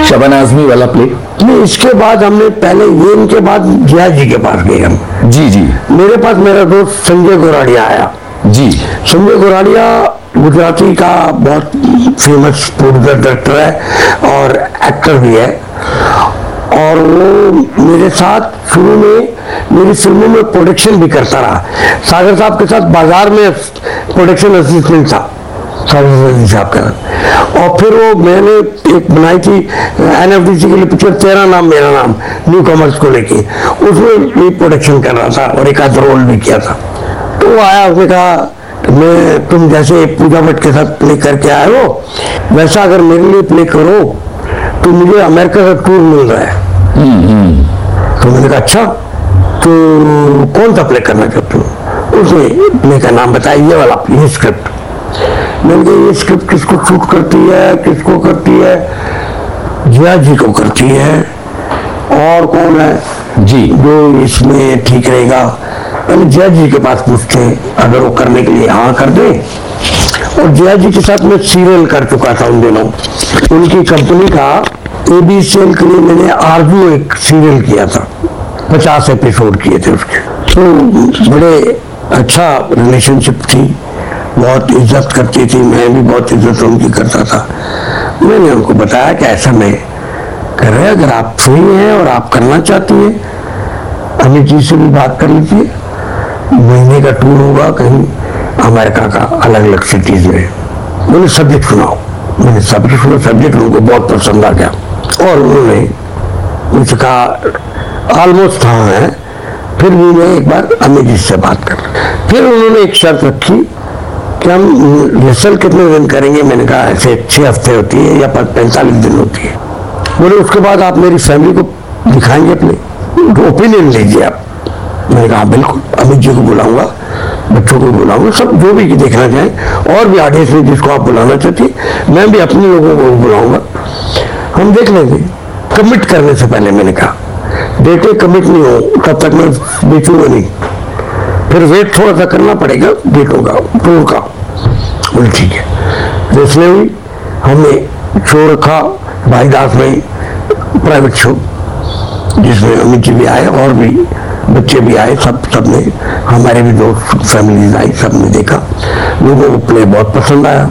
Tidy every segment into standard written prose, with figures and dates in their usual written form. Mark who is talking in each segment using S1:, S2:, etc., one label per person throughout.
S1: शबाना आजमी वाला प्ले?
S2: नहीं, इसके बाद हमने पहले ये, इनके बाद जिया जी के पास गए हम।
S1: जी जी।
S2: मेरे पास मेरा दोस्त संजय गोराड़िया आया
S1: जी।
S2: संजय गोराड़िया गुजराती का बहुत फेमस प्रोड्यूसर डायरेक्टर है और एक्टर भी है, और वो मेरे साथ शुरू में मेरी फिल्मों में प्रोडक्शन भी करता रहा। सागर साहब के साथ बाजार में प्रोडक्शन असिस्टेंट था सागर साहब का, और फिर वो मैंने एक बनाई थी NFDC के लिए पिक्चर तेरा नाम मेरा नाम, न्यू कॉमर्स को लेके, उसमें भी प्रोडक्शन कर रहा था और एक आध रोल भी किया था। तो वो आया, उसने कहा मैं तुम जैसे पूजा भट्ट के साथ प्ले करके आए हो, वैसा अगर मेरे लिए प्ले करो तो मुझे अमेरिका का टूर मिल रहा है। तो मैंने कहा अच्छा, तो कौन सा प्ले करना चाहते हो? उसने प्ले का नाम बताया, ये वाला, ये स्क्रिप्ट। मैंने कहा ये स्क्रिप्ट किसको शूट करती है, किसको करती है? जिया जी को करती है। और कौन है
S1: जी
S2: जो इसमें ठीक रहेगा? मैंने जिया जी के पास पूछते, अगर वो करने के लिए हाँ कर दे। और जिया जी के साथ मैं सीरियल कर चुका था उन दिनों, उनकी कंपनी का ABC के लिए मैंने आरजू एक सीरियल किया था, 50 एपिसोड किए थे उसके। तो बड़े अच्छा रिलेशनशिप थी, बहुत इज्जत करती थी, मैं भी बहुत इज्जत उनकी करता था। मैंने उनको बताया कि ऐसा मैं कर रहे, अगर आप फ्री हैं और आप करना चाहती हैं, अमित जी से भी बात कर लीजिए, महीने का टूर होगा कहीं अमेरिका का, अलग अलग सिटीज में। मैंने सब्जेक्ट सुनाओ, मैंने सब्जेक्ट सुना, सब्जेक्ट उनको बहुत पसंद आ गया, और उन्होंने मुझसे कहा ऑलमोस्ट हाँ है, फिर भी मैं एक बार अमित जी से बात कर। फिर उन्होंने एक शर्त रखी कि हम रिहर्सल कितने दिन करेंगे? मैंने कहा ऐसे 6 हफ्ते होती है या 45 दिन होती है। बोले उसके बाद आप मेरी फैमिली को दिखाएंगे अपने, तो ओपिनियन लीजिए आप। मैंने कहा बिल्कुल, अमित जी को बुलाऊंगा, बच्चों को बुलाऊंगा, सब जो भी देखना चाहें, और भी ऑडियंस में जिसको आप बुलाना चाहती, मैं भी अपने लोगों को बुलाऊंगा, हम देख लेंगे। कमिट करने से पहले मैंने कहा डेटे कमिट नहीं हो तब तक मैं बेचूंगा नहीं, फिर वेट थोड़ा सा करना पड़ेगा डेटों का, टूर का। बोले ठीक है। तो इसलिए हुई, हमने शो रखा भाईदास में, प्राइवेट शो, जिसमें अमित जी भी आए और भी बच्चे भी आए, सबने, हमारे भी दोस्त फैमिलीज आई, सबने देखा, लोगों को प्ले बहुत पसंद आया।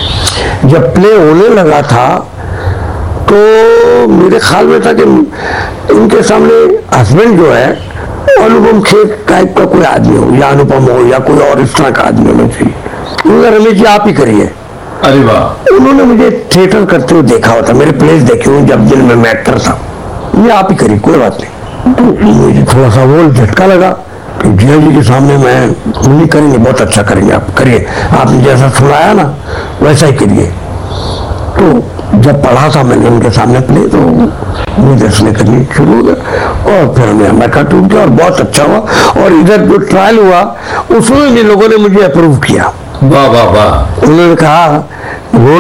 S2: जब प्ले होने लगा था तो मेरे ख्याल में था कि इनके सामने हस्बैंड जो है अनुपम खेर टाइप का कोई आदमी हो, या अनुपम हो, या कोई और इस तरह का आदमी होना चाहिए। उन्होंने रमेश जी आप ही करिए।
S1: अरे वाह।
S2: उन्होंने मुझे थिएटर करते हुए देखा होता, मेरे प्लेस देखे हुए जब दिल में मैं एक्टर था, ये आप ही करिए, कोई बात नहीं। तो मुझे थोड़ा सा वो झटका लगा कि जिया जी के सामने मैं नहीं करेंगे, बहुत अच्छा करेंगे, आप करिए, आपने जैसा सुनाया ना वैसा ही करिए। तो जब पढ़ा था मैंने उनके सामने प्ले, तो मुझे दर्शन करनी शुरू हो गया, और फिर हमें अमेरिका टूर किया और बहुत अच्छा हुआ। और इधर जो ट्रायल हुआ उसमें भी लोगों ने मुझे अप्रूव किया।
S1: वाह वाह वाह।
S2: उन्होंने कहा